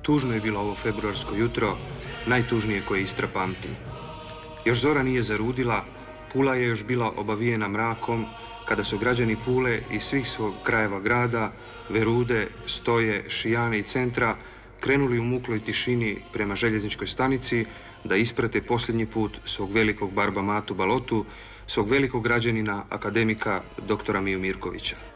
Tužno je bilo ovo februarsko jutro, najtužnije koje Istra pamti. Još zora nije zarudila, Pula je još bila obavijena mrakom, kada su građani Pule iz svih svog krajeva grada, Verude, Stoje, Šijane i centra krenuli u mukloj tišini prema željezničkoj stanici da isprate posljednji put svog velikog barba Matu Balotu, svog velikog građanina, akademika doktora Miju Mirkovića.